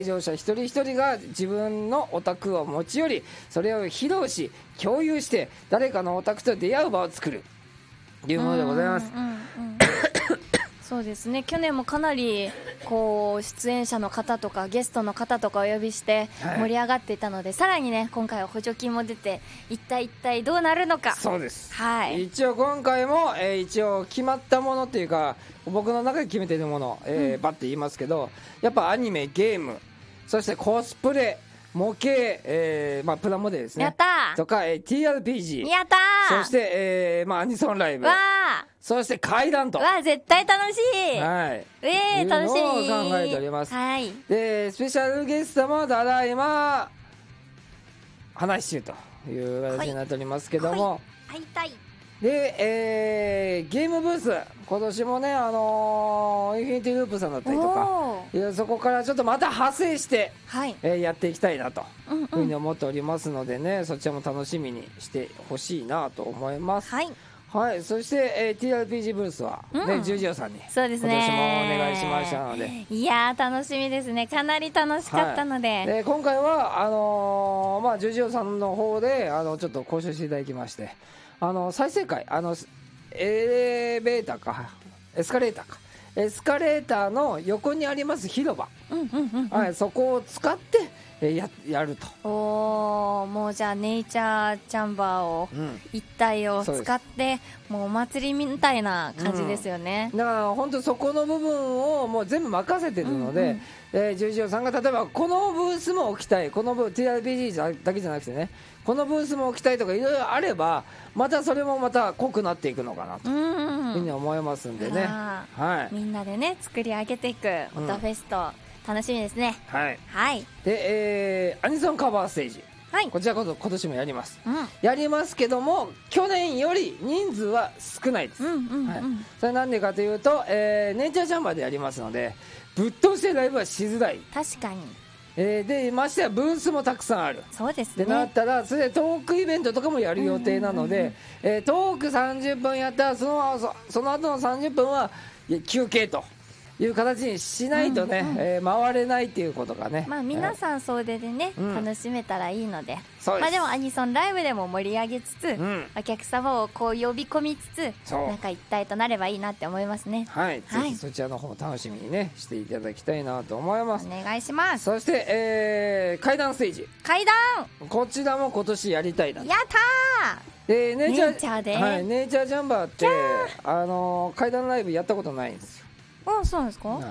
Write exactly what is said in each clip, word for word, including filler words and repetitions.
来場者一人一人が自分のオタクを持ち寄り、それを披露し共有して誰かのオタクと出会う場を作るというものでございます。 うんうんうんそうですね、去年もかなりこう出演者の方とかゲストの方とかお呼びして盛り上がっていたので、はい、さらにね今回は補助金も出て一体一体どうなるのか。 そうです、 はい、 一応今回も、えー、一応決まったものっていうか僕の中で決めているもの、えーうん、バッて言いますけど、やっぱアニメ、ゲーム、そしてコスプレ、模型、えーまあ、プラモデルですね、 やったとか、えー、ティーアールピージー、 やったそして、えーまあ、アニソンライブ、 わそして怪談と、 わ絶対楽しい、 はい、 えー、楽しみいうのを考えております、 はい、 でスペシャルゲストもただいま話し中という形になっておりますけども、 会いたい。 で、えー、ゲームブース今年もね、あのー、インフィニティループさんだったりとか、いやそこからちょっとまた派生して、はいえー、やっていきたいなというふうに思っておりますのでね、うんうん、そちらも楽しみにしてほしいなと思います。はい、はい、そして、えー、ティーアールピージー ブースは、ねうん、十条さんにそうですね、 今年もお願いしましたので、 いやー楽しみですね、かなり楽しかったので、はい、 で今回はあのーまあ、十条さんの方であのちょっと交渉していただきまして、あの再生会、あのエレベーターかエスカレーターかエスカレーターの横にあります広場、うんうんうんうん、はい、そこを使ってや, やると。 おー、もうじゃあネイチャーチャンバーを、うん、一体を使ってもうお祭りみたいな感じですよね、 うん、だから本当そこの部分をもう全部任せてるので、うんうんえー、十条さんが例えばこのブースも置きたい、このブー ティーアールピージー だけじゃなくてね、このブースも置きたいとかいろいろあればまたそれもまた濃くなっていくのかなというふうに思いますんでね、 はい、みんなでね作り上げていくオタフェスト、うん、楽しみですね。 はい、 はい、 で、えー、アニソンカバーステージ、はい、こちらこそ今年もやります、うん、やりますけども去年より人数は少ないです、うんうんうんはい、それなんでかというと、えー、ネイチャーチャンバーでやりますのでぶっ通してライブはしづらい。 確かに、 えー、でましてやブースもたくさんある。 そうですね。 ってなったらそれでトークイベントとかもやる予定なので、うんうんうんうんえー、トークさんじゅっぷんやったらそのそその後のさんじゅっぷんは休憩という形にしないとね、うんうんえー、回れないっていうことがね、 まあ、皆さん総出でね、うん、楽しめたらいいので、 そうです。 まあ、でもアニソンライブでも盛り上げつつ、うん、お客様をこう呼び込みつつなんか一体となればいいなって思いますね。 はい、はい、ぜひそちらの方も楽しみにねしていただきたいなと思います。 お願いします。 そして、えー、階段ステージ、 階段こちらも今年やりたいな。 やったー。 でネイチャー、 ネイチャーで、 はい、ネイチャージャンバーってあのー、階段ライブやったことないんですよ。 あ、そうなんですか、はい、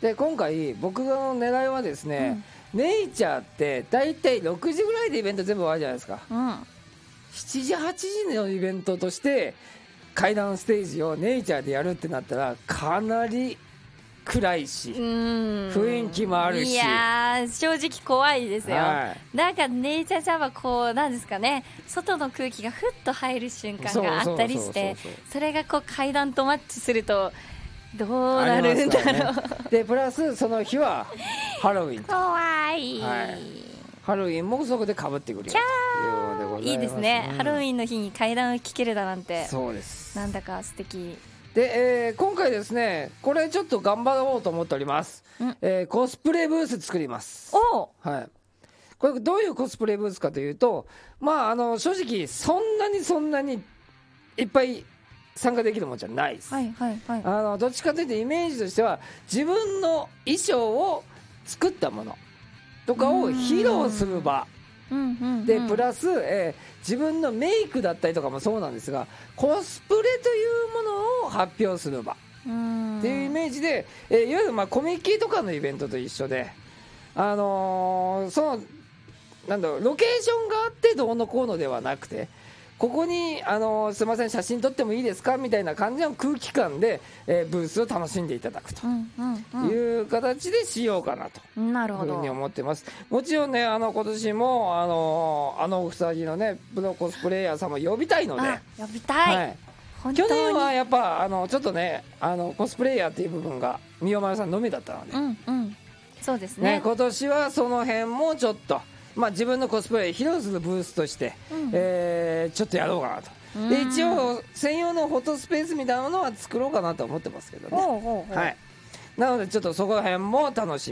で今回僕の狙いはですね、うん、ネイチャーって大体ろくじぐらいでイベント全部終わるじゃないですか、うん、しちじはちじのイベントとして階段ステージをネイチャーでやるってなったらかなり暗いし雰囲気もあるし、 いやー正直怖いですよ、はい、なんかネイチャージャンはこうなんですかね、外の空気がふっと入る瞬間があったりして、それがこう階段とマッチするとどうなるんだろう、ね、 でプラスその日はハロウィン怖い、 はい、ハロウィンもそこでかぶってくるよというのでございます。 いいですね、うん、ハロウィンの日に階段を聴けるだなんて、 そうです、 なんだか素敵で、えー、今回ですねこれちょっと頑張ろうと思っております、えー、コスプレブース作ります。 お、 はい、これどういうコスプレブースかというと、まああの正直そんなにそんなにいっぱい参加できるもんじゃないです、はいはいはい、あのどっちかというとイメージとしては自分の衣装を作ったものとかを披露する場で、プラス、えー、自分のメイクだったりとかもそうなんですがコスプレというものを発表する場っていうイメージで、えー、いわゆるまあコミケとかのイベントと一緒で、あのー、そのなんだろうロケーションがあってどうのこうのではなくて、ここにあのすいません写真撮ってもいいですかみたいな感じの空気感で、えー、ブースを楽しんでいただくという形でしようかなというふうに思ってます。もちろんねあの今年もあのあのうさぎのねプロコスプレイヤーさんも呼びたいので、 呼びたい、はい、 去年はやっぱあのちょっとねあのコスプレイヤーっていう部分がみおまるさんのみだったので、うんうん、 そうですね、 ね今年はその辺もちょっとまあ、自分のコスプレ披露するブースとして、うんえー、ちょっとやろうかなと。で一応専用のフォトスペースみたいなものは作ろうかなと思ってますけどね、はい、なのでちょっとそこら辺も楽しみに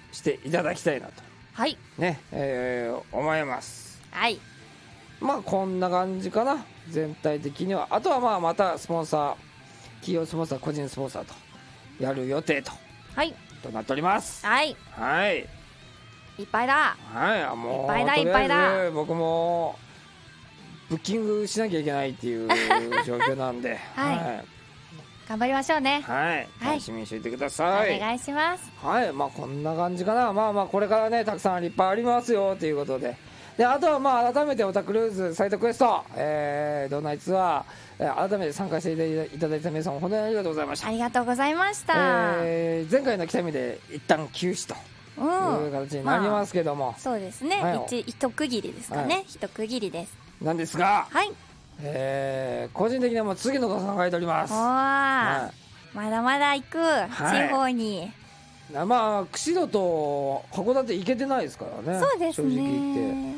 していただきたいなと、 はいねえー、思います。 はい、 まあこんな感じかな、全体的には。あとはまあまたスポンサー、企業スポンサー、個人スポンサーとやる予定と、 はい、 となっております。 はい、 はい、 いっぱいだ。 はい、もういっぱいだいっぱいだ。 僕もブッキングしなきゃいけないっていう状況なんで、 はい、はい、頑張りましょうね。 はい、楽しみにしていてください。 お願いします。 はい、まあこんな感じかな。まあまあこれからねたくさんいっぱいありますよということで、であとはまあ改めてオタクルーズサイトクエスト、えー、ドナイツアー、えー、改めて参加していただいた皆さん本当にありがとうございました。 ありがとうございました。 えー、前回の来た意味で一旦休止という形になりますけども、まあ、 そうですね、はい、一一区切りですかね、はい、一区切りですなんですが、 はい、 えー、個人的にはもう次のこと考えております。 はい、まだまだ行く、はい、地方に。 まあ釧路と函館行けてないですからね。 そうですね、 正直言って。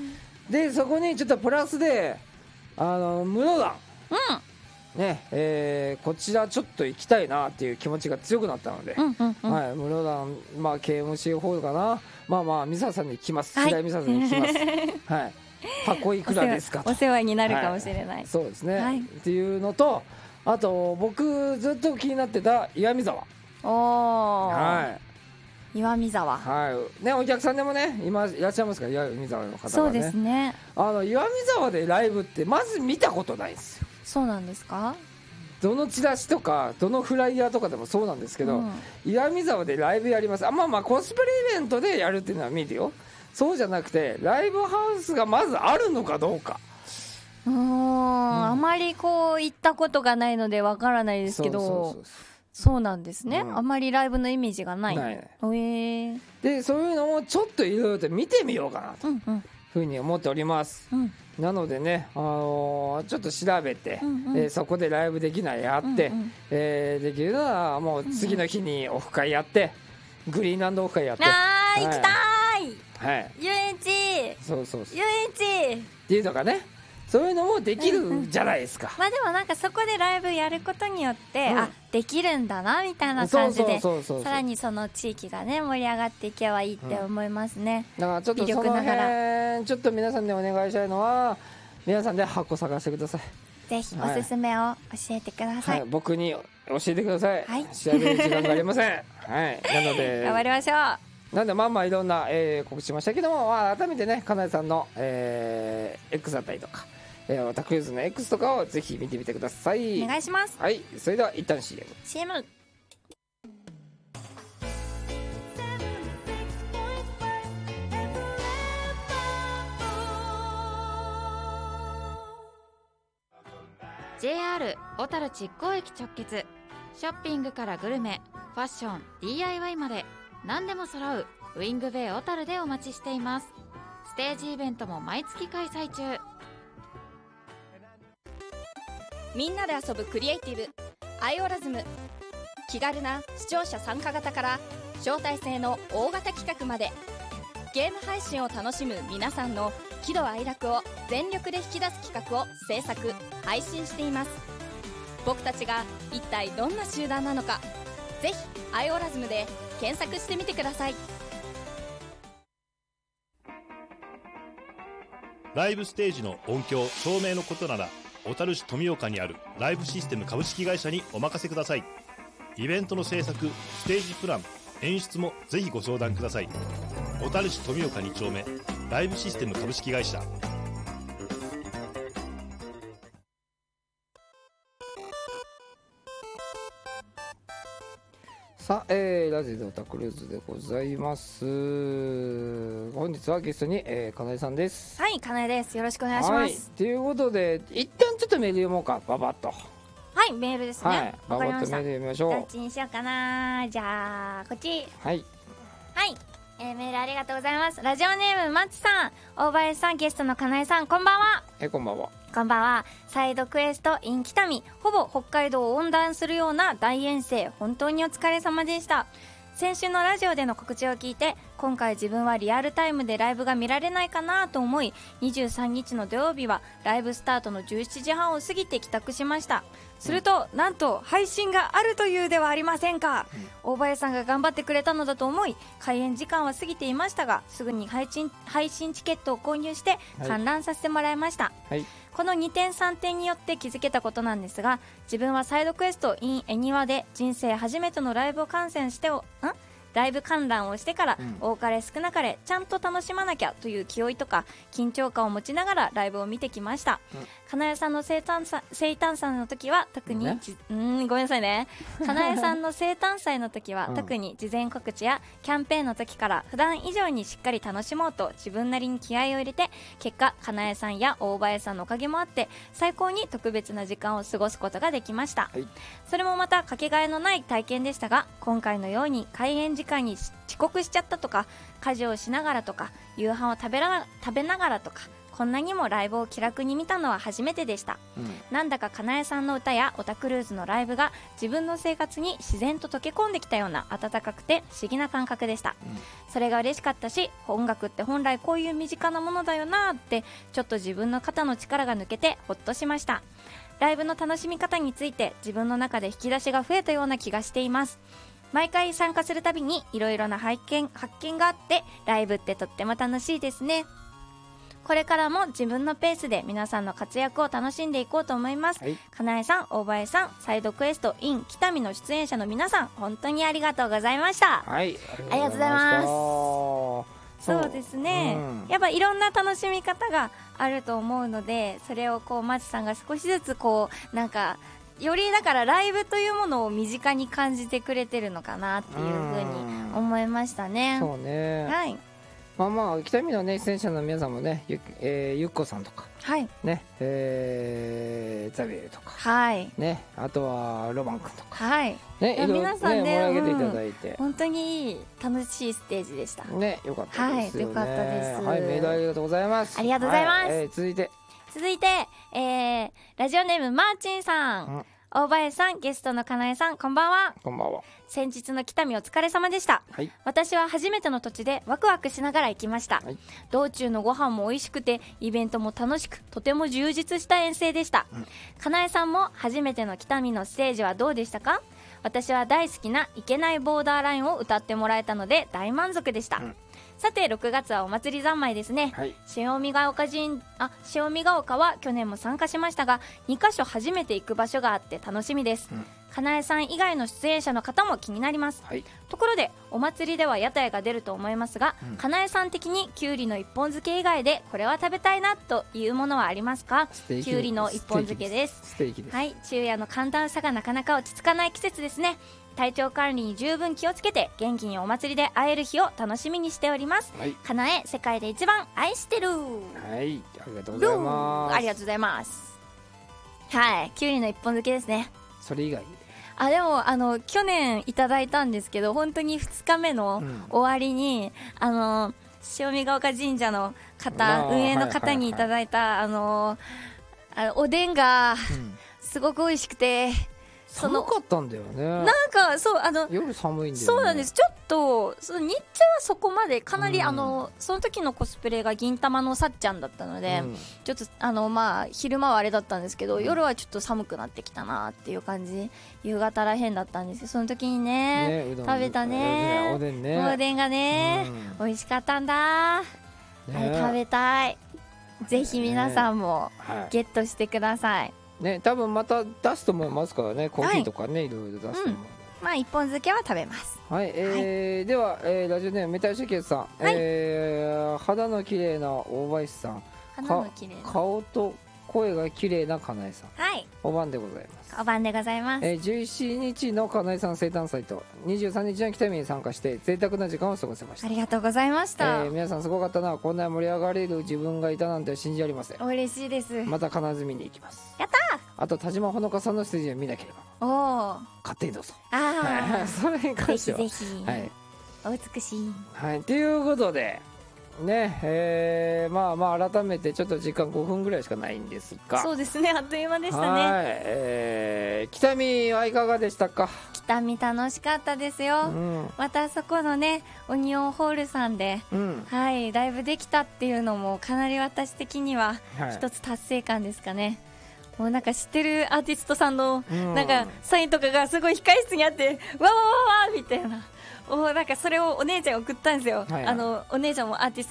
でそこにちょっとプラスであの室蘭、うんねえー、こちらちょっと行きたいなっていう気持ちが強くなったので、 うんうんうん、 はい、室蘭、まあ、ケーエムシー ホールかな、まあまあ美沙さんに来ます、白井美沙さんに来ます、はい、箱いくらですかとお世話になるかもしれない、はい、 そうですね、 はい、 っていうのと、あと僕ずっと気になってた岩見沢。 おー、 はい、 岩見沢、 はいね、お客さんでもね今いらっしゃいますから岩見沢の方がね。 そうですね、あの岩見沢でライブってまず見たことないんですよ。 そうなんですか。 どのチラシとかどのフライヤーとかでもそうなんですけど、うん、岩見沢でライブやります。あまあまあコスプレイベントでやるっていうのは見てよ。そうじゃなくてライブハウスがまずあるのかどうか。 うーん、うん、あまりこう行ったことがないのでわからないですけど、そうそうそうそう、そうなんですね、うん、あまりライブのイメージがない。ないね。えー、でそういうのをちょっといろいろと見てみようかなというふうに思っております、うん、なのでね、あのー、ちょっと調べて、うんうん、えー、そこでライブできないやって、うんうん、えー、できるのはもう次の日にオフ会やって、うん、グリーンランドオフ会やって、 あー、はい、行きたい、 はい、 遊園地、 そうそうそう、 遊園地っていうのがね、そういうのもできるじゃないですか、うんうん、 まあでもなんかそこでライブやることによって、うん、あ、できるんだなみたいな感じで、さらにその地域がね盛り上がっていけばいいって思いますね、うん、 だからちょっとその辺ちょっと皆さんでお願いしたいのは、皆さんで箱探してください。 ぜひおすすめを教えてください、 はい、僕に教えてください、はい、調べる時間がありませんはい、なので頑張りましょう。 なんでまあまあいろんな、えー、告知しましたけども、まあ、改めてね、かなえさんの、えー、X だったりとか、えー、オタクルーズの X とかをぜひ見てみてください。 お願いします。 はい、それでは一旦 シーエム。 シーエム。 ジェイアール 小樽築港駅直結、ショッピングからグルメ、ファッション、 ディーアイワイ まで何でも揃うウィングベイ小樽でお待ちしています。ステージイベントも毎月開催中。 みんなで遊ぶクリエイティブアイオラズム、気軽な視聴者参加型から招待制の大型企画まで、ゲーム配信を楽しむ皆さんの喜怒哀楽を全力で引き出す企画を制作配信しています。僕たちが一体どんな集団なのか、ぜひアイオラズムで検索してみてください。 ライブステージの音響照明のことなら、小樽市富岡にあるライブシステム株式会社にお任せください。イベントの制作、ステージプラン、演出もぜひご相談ください。小樽市富岡に丁目ライブシステム株式会社。 さあ、えー、ラジオオタクルーズでございます。本日はゲストに、えー、かなえさんです。 はい、かなえです。よろしくお願いします。 ということで一旦ちょっとメール読もうか、ババッと。 はい、メールですね。 はい、ババッとメール読みましょう。 どっちにしようかな。じゃあこっち。 はいはい、えー、メールありがとうございます。ラジオネームマッチさん、大林さん、ゲストのかなえさん、こんばんは。 え、こんばんは。 こんばんは。サイドクエスト in 北見、ほぼ北海道を横断するような大遠征、本当にお疲れ様でした。 先週のラジオでの告知を聞いて、今回自分はリアルタイムでライブが見られないかなと思い、にじゅうさんにちの土曜日はライブスタートのじゅうしちじはんを過ぎて帰宅しました。すると、うん、なんと配信があるというではありませんか、うん、大林さんが頑張ってくれたのだと思い、開演時間は過ぎていましたが、すぐに配信、配信チケットを購入して観覧させてもらいました、はい、このにてんさんてんによって気づけたことなんですが、自分はサイドクエスト in 恵庭で人生初めてのライブを観戦しておんライブ観覧をしてから、うん、多かれ少なかれちゃんと楽しまなきゃという気負いとか緊張感を持ちながらライブを見てきました、うん、かなえさんの生誕祭生誕祭の時は特に、ね、うんごめんなさいねかなえさんの生誕祭の時は、うん、特に事前告知やキャンペーンの時から普段以上にしっかり楽しもうと自分なりに気合を入れて、結果かなえさんや大林さんのおかげもあって最高に特別な時間を過ごすことができました、はい、それもまたかけがえのない体験でしたが、今回のように開演時間に遅刻しちゃったとか、家事をしながらとか、夕飯を食べら食べながらとか、こんなにもライブを気楽に見たのは初めてでした、うん、なんだかかなえさんの歌やオタクルーズのライブが自分の生活に自然と溶け込んできたような温かくて不思議な感覚でした、うん、それが嬉しかったし、音楽って本来こういう身近なものだよなって、ちょっと自分の肩の力が抜けてほっとしました。ライブの楽しみ方について自分の中で引き出しが増えたような気がしています。毎回参加するたびにいろいろな発見、発見があって、ライブってとっても楽しいですね。これからも自分のペースで皆さんの活躍を楽しんでいこうと思います、はい、かなえさん、大林さん、サイドクエスト in 北見の出演者の皆さん、本当にありがとうございました。 はい、 ありがとうございます。そうですね、うん、やっぱいろんな楽しみ方があると思うので、それをこう松さんが少しずつこうなんかよりだからライブというものを身近に感じてくれてるのかなっていうふうに思いましたね。 そうね、はい、まあまあ北見のね出演者の皆さんもね、ゆ,、えー、ゆっこさんとか、はいねえー、ザビエルとか、はいね、あとはロマン君とか、はいね、いろいろ皆さんね、 盛り上げていただいて、 うん、本当にいい楽しいステージでしたね。よかったですよね。 はい、よかったです。 はい、メールありがとうございます。 ありがとうございます、 はい、えー、続いて続いて、えー、ラジオネームマーチンさん、うん大林さん、ゲストのかなえさん、こんばんは。 こんばんは。 先日の北見お疲れ様でした、はい、私は初めての土地でワクワクしながら行きました、はい、道中のご飯も美味しくてイベントも楽しくとても充実した遠征でした、うん、かなえさんも初めての北見のステージはどうでしたか？私は大好きないけないボーダーラインを歌ってもらえたので大満足でした、うん、さてろくがつはお祭り三昧ですね、はい、潮見ヶ丘神あ潮見ヶ丘は去年も参加しましたがにかしょ初めて行く場所があって楽しみです、うん、かなえさん以外の出演者の方も気になります、はい、ところでお祭りでは屋台が出ると思いますが、うん、かなえさん的にきゅうりの一本漬け以外でこれは食べたいなというものはありますか？きゅうりの一本漬けです。 ステーキです。 はい、昼夜の寒暖差がなかなか落ち着かない季節ですね。体調管理に十分気をつけて元気にお祭りで会える日を楽しみにしております、はい、かなえ世界で一番愛してる。 はい、ありがとうございます。 ありがとうございます。はい、きゅうりの一本漬けですね。 それ以外にあでもあの去年いただいたんですけど本当にふつかめの終わりに、うん、あの潮見ヶ丘神社の方運営の方にいただいた、あのあのおでんがすごく美味しくて、 その寒かったんだよね。 なんかそうあの夜寒いんだよね。 そうなんです。ちょっとその日中はそこまでかなり、うん、あのその時のコスプレが銀玉のさっちゃんだったので、うん、ちょっとあのまあ昼間はあれだったんですけど、うん、夜はちょっと寒くなってきたなっていう感じ。夕方らへんだったんですけど、その時に ね, ね食べたねおでんねおでんがね、うん、美味しかったんだ、ね、あれ食べたい。ぜひ皆さんもゲットしてください、ねね、多分また出すと思いますからね、コーヒーとかね、はい、いろいろ出すと思う、うん、 まあ一本漬けは食べます。 はい、えーはい、では、えー、ラジオネームメタルシケツさん、はい、えー、肌の綺麗な大林さん、 肌の綺麗な顔と声が綺麗なかなえさん、 はい、 お晩でございます。 お晩でございます、 えー、じゅうしちにちのかなえさん生誕祭とにじゅうさんにちの北見に参加して贅沢な時間を過ごせました。 ありがとうございました、 えー、皆さんすごかったな。こんな盛り上がれる自分がいたなんて信じられません。 嬉しいです。 また必ず見に行きます。 やったー。 あと田島ほのかさんのステージを見なければお勝手にどうぞ。 あそれに関してはぜひぜひ、 はい、 お美しい。 はい、ということでねえー、まあまあ改めてちょっと時間ごふんぐらいしかないんですが、 そうですね、あっという間でしたね。 はい、えー、北見はいかがでしたか？ 北見楽しかったですよ、うん、またそこのねオニオンホールさんで、うん、はい、ライブできたっていうのもかなり私的には一つ達成感ですかね、はい、もうなんか知ってるアーティストさんのなんかサインとかがすごい控室にあって、わわわわみたいな、おなんかそれをお姉ちゃんに送ったんですよ、はいはい、あのお姉ちゃんもアーティスト